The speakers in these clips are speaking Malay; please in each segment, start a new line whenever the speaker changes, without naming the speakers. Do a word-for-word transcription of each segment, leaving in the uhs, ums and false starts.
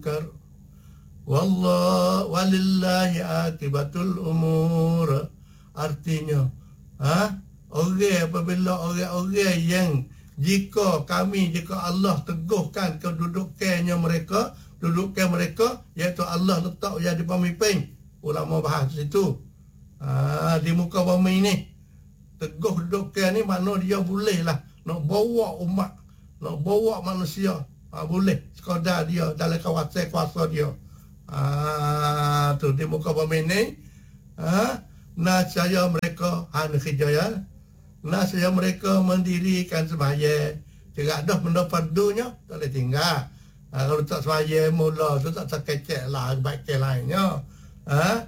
Wallah walillahi akibatul umur. Artinya, ha? Orang apabila orang-orang yang jika kami, jika Allah teguhkan kedudukannya mereka, kedudukan mereka, iaitu Allah letak jadi pemimpin. Ulama bahas situ. Ha, di muka bumi ni. Teguh kedudukan ni makna dia boleh lah nak bawa umat, nak bawa manusia. Ha, boleh. Sekadar dia dalam kawasan kuasa dia. Ah, tu di muka bumi ni, ah, nascaya mereka han khijaya, nascaya mereka mendirikan sembahyang. Jika dah benda fardunya, tak boleh tinggal. Ah, kalau tak sembahyang mula tu tak sakecek lah baik lainnya. Ah,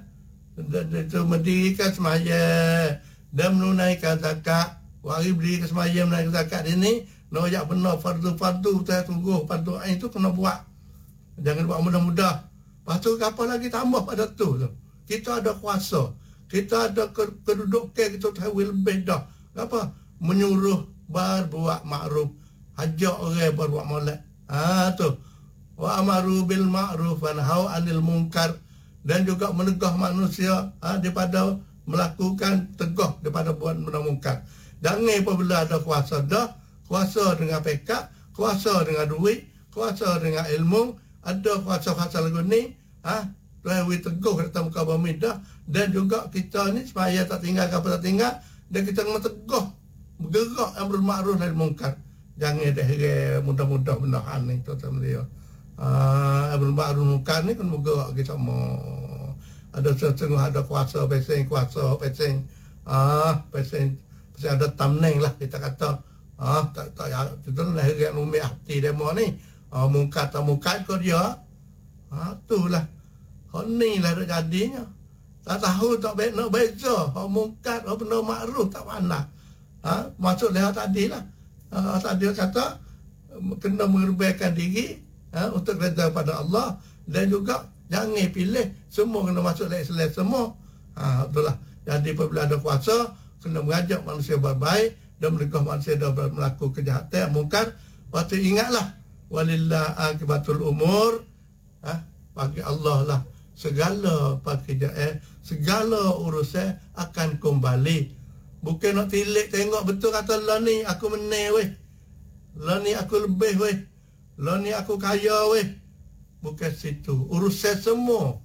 itu mendirikan sembahyang dan menunaikan zakat. Wari berdiri sembahyang menunaikan zakat ini, nak ajak benar fardu-fardu saya tunggu fardu ain tu kena buat. Jangan buat mudah-mudah. Lepas tu apa lagi tambah pada tu tu. Kita ada kuasa. Kita ada kedudukan, kita tahu lebih dah. Apa? Menyuruh berbuat makruf. Ajak orang berbuat molek. Ah tu. Wa amaru bil ma'ruf wa nahau 'anil munkar. Dan juga menegah manusia ha, daripada melakukan tegah daripada buat benda mungkar. Jangan apabila ada kuasa dah, kuasa dengan pekat, kuasa dengan duit, kuasa dengan ilmu, ada kuasa-kuasa lagu ni, ha, tuan we teguh datang muka bumi dah, dan juga kita ni supaya tak tinggal apa tak tinggal, dan kita kena teguh bergerak amrul ma'ruf nahi munkar. Jangan dah heran mudah-mudah benda hal ni tuan-tuan dia. Ah, amrul ma'ruf munkar ni kena bergerak kita sama. Ada setengah ada kuasa pesing kuasa pesing ah pesing pesing ada tamneng lah kita kata. Ah tak tak kita lah heran umi hati demo ni. Ah, mungkar tak mungkar kau dia. Ha, itulah. Hal ni lah dah jadinya. Tak tahu tak baik nak beza. Hal mungkar, hal benda makruf tak pandai. Ha, maksud dia tadi lah. Ha, tadi kata kena mengorbankan diri ha, untuk reda pada Allah, dan juga jangan pilih semua kena masuk dalam Islam semua. Ha, itulah. Jadi apabila ada kuasa, kena mengajak manusia berbaik dan mencegah manusia dari melakukan kejahatan, mungkar. Waktu ingatlah walillah akibatul umur, ha? Bagi Allah lah segala pekerjaan, segala urusan akan kembali. Bukan nak tilik tengok betul kata lah ni aku menang weh, lah ni aku lebih weh, lah ni aku kaya weh. Bukan situ. Urusan semua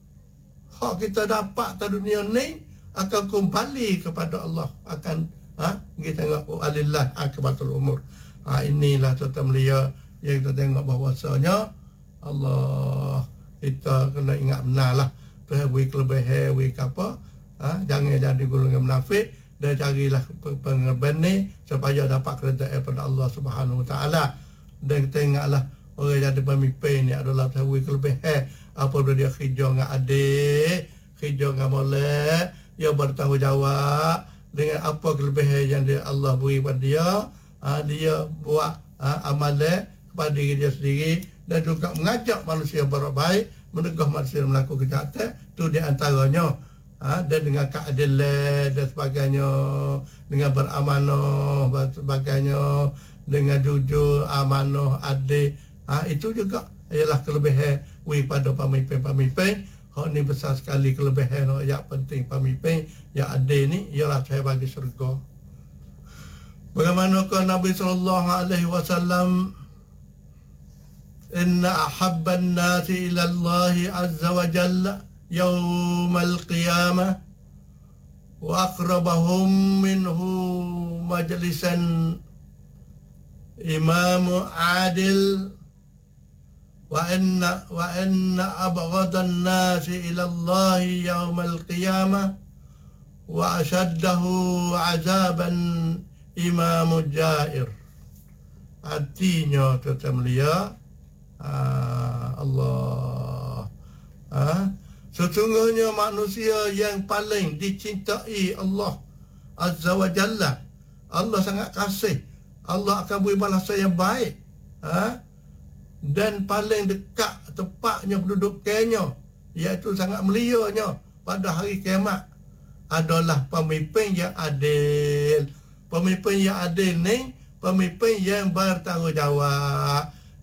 hak kita dapat di dunia ni akan kembali kepada Allah. Akan ha? Kita tengok walillah akibatul umur. Ha, inilah tuan-tuan mulia yang kita tengok bahawasanya Allah, kita kena ingat benar lah perwi kelebihan wi apa, ha? Jangan jadi golongan munafik, dan carilah pengerban ni supaya dapat kerajaan pada Allah Subhanahu Wa Taala. Dan kita ingatlah orang jadi pemimpin ni adalah perwi kelebihan apabila dia kerja dengan adik, kerja dengan molek, dia bertanggungjawab dengan apa kelebihan yang dia Allah beri pada dia. Ha, dia buat ha, amalan pada diri dia sendiri, dan juga mengajak manusia berbuat baik, menegah manusia melakukan kejahatan. Itu di antaranya. Ha, dan dengan keadilan dan sebagainya, dengan beramanah dan sebagainya, dengan jujur, amanah, adil. Ha, itu juga ialah kelebihan wi pada pemimpin-pemimpin. Hak ni besar sekali kelebihan yang penting pemimpin yang adil ni, ialah saya bagi syurga. Bagaimanakah Nabi sallallahu alaihi wasallam, inna ahabban nasi ila Allah azza wa jalla yawmal qiyamah wa aqrabahum minhu majlisan imamu adil, wa inna wa inna abghadan nasi ila Allah yawmal qiyamah wa ashaddahu azaban imamu jair. Artinya tuan-tuan mulia, ah, Allah, ah, sesungguhnya manusia yang paling dicintai Allah Azza wa Jalla, Allah sangat kasih, Allah akan beri balasan yang baik, ah, dan paling dekat tepatnya kedudukannya, iaitu sangat mulianya pada hari kiamat, adalah pemimpin yang adil. Pemimpin yang adil ni pemimpin yang bertanggungjawab.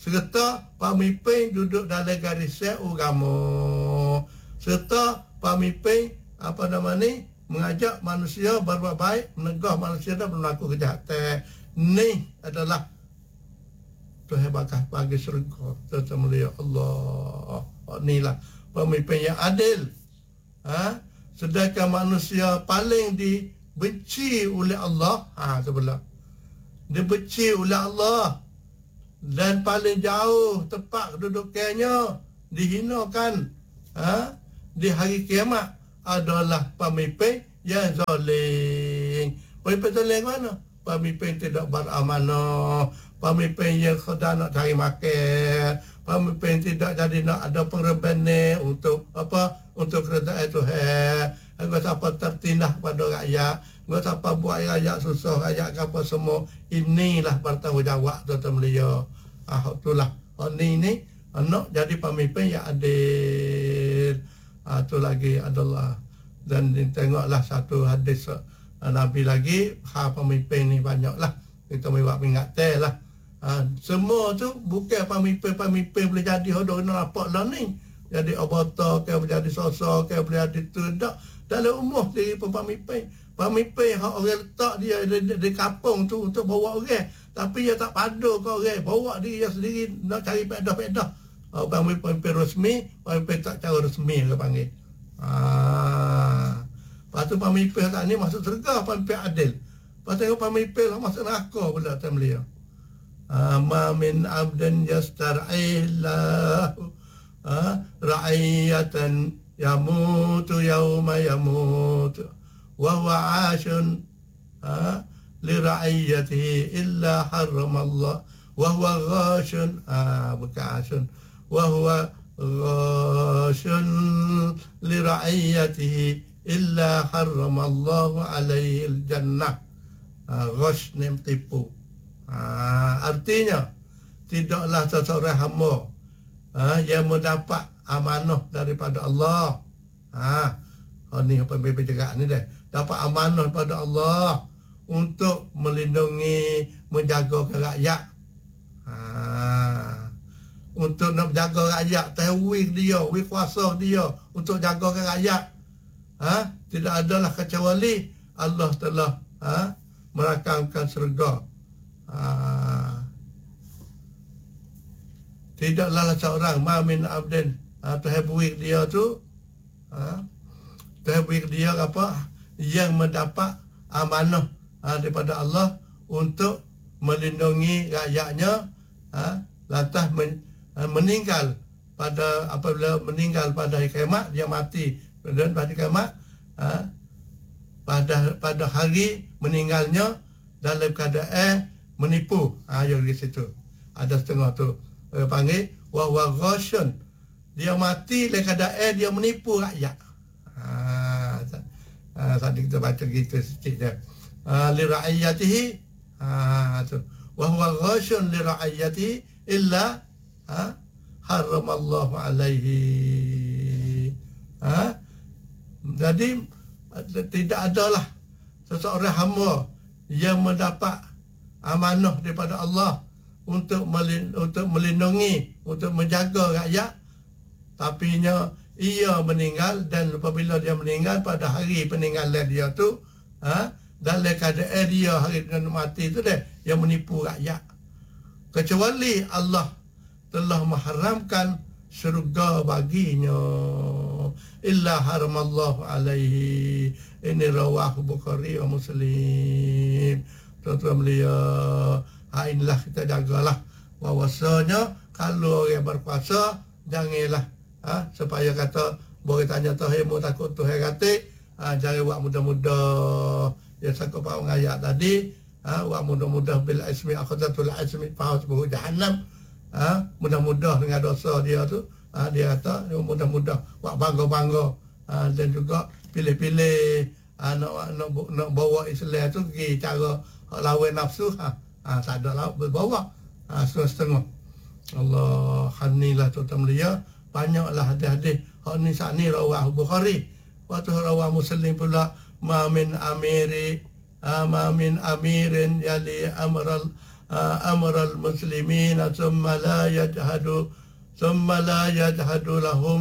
serta pemimpin duduk dalam garisan agama, serta pemimpin apa nama ni mengajak manusia berbuat baik, menegah manusia dan berlaku kejahatan. Ni adalah Tuhan bakal bagi syurga. Tuhan mulia Allah. Inilah pemimpin yang adil. Ha? Sedangkan manusia paling dibenci oleh Allah, ha sebelah. Dibenci oleh Allah dan paling jauh tempat kedudukannya dihinakan, ha? Di hari kiamat adalah pemimpin yang zalim. Pemimpin zalim mana? Pemimpin tidak beramanah, pemimpin yang sedang nak cari makan, pemimpin tidak jadi nak ada pengorbanan untuk apa? Untuk kerajaan Tuhan. Enggak siapa tertindas pada rakyat, enggak siapa buat rakyat susah, rakyat apa semua. Inilah bertanggungjawab Tuan Mulia. Ah itulah. Ini ni anak jadi pemimpin yang adil. Ah tu lagi adalah, dan tengoklah satu hadis Nabi lagi, ha pemimpin ni banyaklah. Kita buat peringatan lah. Ha, semua tu bukan pemimpin-pemimpin boleh jadi hodoh kena rapat lah ni. Jadi abata ke jadi sosok ke boleh jadi tu tak. Dalam umur diri pun pemimpin. Pemimpin hak orang letak dia di, di, di kampung tu untuk bawa orang. Tapi dia tak padu ke orang. Bawa dia sendiri nak cari pedah-pedah. Ha, pemimpin resmi, pemimpin tak cara resmi dia panggil. Ah. Lepas tu pemimpin tak ni masuk syurga, pemimpin adil. Lepas tengok pemimpin masuk neraka pula Tuan Mulia. Ma min abdan yastar'illahu ra'iyatan yamutu yawma yamutu wa huwa 'ashun li ra'iyatihi illa harramallah wa huwa ghashun bukan 'ashun wa huwa ghashun li ra'iyatihi illa harramallahu alaihi al-jannah. Ghash ni tipu. Ha, artinya tidaklah seseorang hamba ha, yang mendapat amanah daripada Allah. Ha, oh ni pemimpin cakap ni dah. Dapat amanah daripada Allah untuk melindungi, menjaga rakyat. Ha, untuk nak jaga rakyat, tahwik dia, wik kuasa dia untuk jaga rakyat. Ha? Tidak adalah kecuali Allah telah ha? merakamkan syurga. Ha. Tidaklah seorang mamin abdin ha, terhebuk dia tu ha? terhebuk dia apa yang mendapat amanah ha, daripada Allah untuk melindungi rakyatnya, ha? lantas men, ha, meninggal pada apabila meninggal pada hari kiamat, dia mati dan pada kiamat ha, pada pada hari meninggalnya dalam keadaan menipu. Ha, yang di situ ada setengah tu eh, panggil wa wa ghashun, dia mati dalam keadaan dia menipu rakyat. Ha, ha, tadi kita baca gitu sikit je. Ha, li ra'iyatihi, ha tu wa huwa ghashun li ra'iyatihi illa ha haramallahu alaihi. Ha, jadi tidak adalah seseorang hamba yang mendapat amanah daripada Allah untuk untuk melindungi, untuk menjaga rakyat, tapi nya ia meninggal, dan apabila dia meninggal pada hari peninggalan dia tu, ha, dalam keadaan dia hari dia mati tu dah, dia menipu rakyat. Kecuali Allah telah mengharamkan syurga baginya, illa haramallahu alaihi. Ini rawahu Bukhari wa Muslim. Tuan-tuan mulia, ha, inilah kita jagalah bahawasanya kalau orang berkuasa janganlah ha, supaya kata boleh tanya Tuhan mu takut Tuhan kata ha, jangan buat mudah-mudah. Ya sakut pak ayat tadi ha, buat mudah-mudah bil ismi akhadatul ismi fa hasbuhu jahannam. Ha, mudah-mudah dengan dosa dia tu, ha, dia kata mudah-mudah buat bangga-bangga, ha, dan juga pilih-pilih, ha, nak, nak nak bawa Islam tu pergi cara lawan nafsu, ha, ha tak ada lah berbawa, ha, setengah-setengah. Allah hanilah tuan mulia, banyaklah hadis-hadis. Hak ni sak ni rawah Bukhari, waktu rawah Muslim pula, ma min amiri ma min amirin yali amral amral muslimin thumma la yajhadu thumma la yajhadu lahum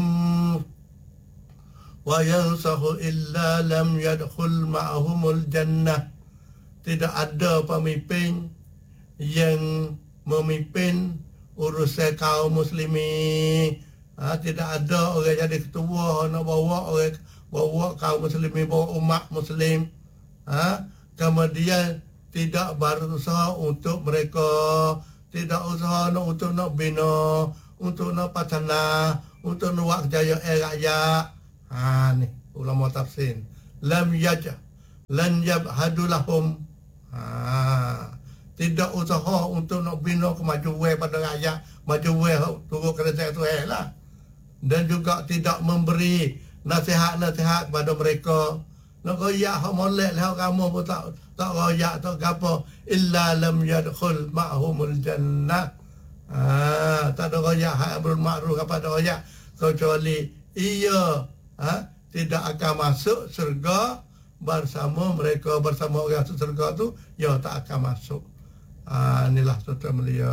wa yansahu illa lam yadkhul ma'ahumul jannah. Tidak ada pemimpin yang memimpin urusan kaum muslimin. Ha, tidak ada orang jadi ketua nak bawa orang bawa kaum muslimin, bawa umat muslim. Ha, kemudian tidak berusaha untuk mereka, tidak usaha nak untuk nak bina, untuk nak patana, untuk nak buat jaya rakyat. Ha ni ulama tafsir. Lam yaj lan yabhadu lahum. Ha, tidak usaha untuk nak bina kemajuan pada rakyat, majuan turut kerajaan tu lah. Dan juga tidak memberi nasihat-nasihat kepada mereka. Nak royak hak molek lah kamu pun tak tak royak tak gapo illa lam yadkhul ma'humul jannah. Ha, tak ada royak hak amrul ma'ruf apa ada royak kecuali ia ha, tidak akan masuk syurga bersama mereka, bersama orang masuk syurga tu ia tak akan masuk. Ha, inilah tuan mulia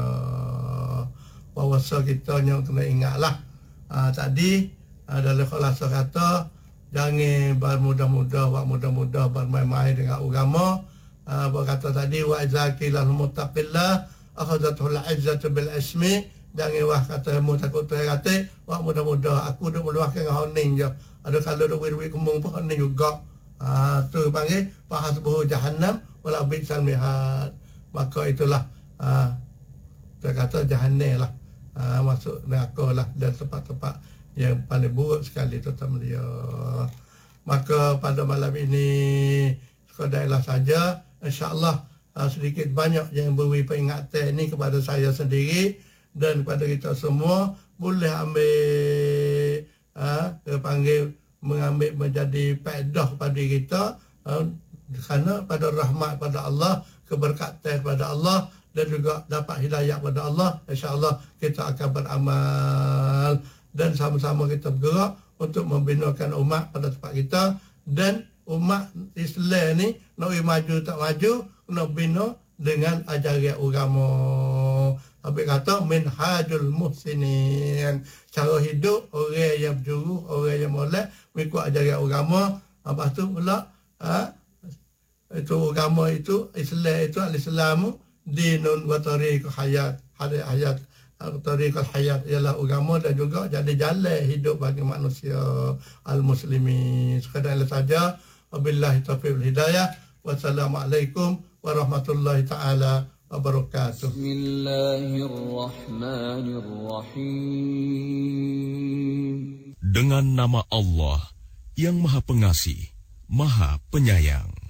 bahawa kita yang kena ingatlah. Ha, tadi adalah khulasa kata jangan bermudah-mudah, buat mudah-mudah bermain-main dengan agama. Uh, berkata tadi wa izakilal muttaqillah akhadatul izzatu bil ismi. Jangan wah kata mu takut tu kata buat mudah-mudah aku duk meluahkan dengan honing je. Ada kalau duk duit kembung pun honing juga. Ah uh, tu panggil fahasbuhu jahannam wala bisal mihad. Maka itulah ah uh, dia kata jahannam lah. Uh, masuk neraka lah dan tempat-tempat yang paling buruk sekali tuan-tuan dia. Maka pada malam ini sekadar saja, insya-Allah uh, sedikit banyak yang beri peringatan ini kepada saya sendiri dan kepada kita semua boleh ambil uh, panggil mengambil menjadi faedah pada kita uh, kerana pada rahmat pada Allah, keberkatan pada Allah dan juga dapat hidayah pada Allah, insya-Allah kita akan beramal dan sama-sama kita bergerak untuk membinakan umat pada tempat kita. Dan umat Islam ni nak maju tak maju, nak bina dengan ajaran agama. Habis kata minhajul muhsinin, cara hidup orang yang berjuru, orang yang molek mengikut ajaran agama. Lepas tu pula ha, itu agama itu Islam itu al-Islamu dinun wa tariq hayat, hayat tariqul hayat ialah agama dan juga jadi jalan hidup bagi manusia al-muslimin. Sekadar itu saja. Wabillahi taufiq wal hidayah. Wassalamualaikum warahmatullahi taala wabarakatuh.
Bismillahirrahmanirrahim. Dengan nama Allah yang Maha Pengasih, Maha Penyayang.